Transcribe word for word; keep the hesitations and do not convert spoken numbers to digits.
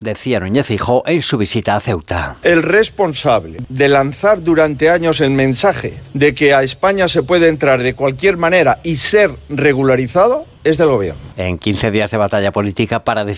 decía Núñez Feijóo en su visita a Ceuta. El responsable de lanzar durante años el mensaje de que a España se puede entrar de cualquier manera y ser regularizado es del gobierno. En quince días de batalla política para decidir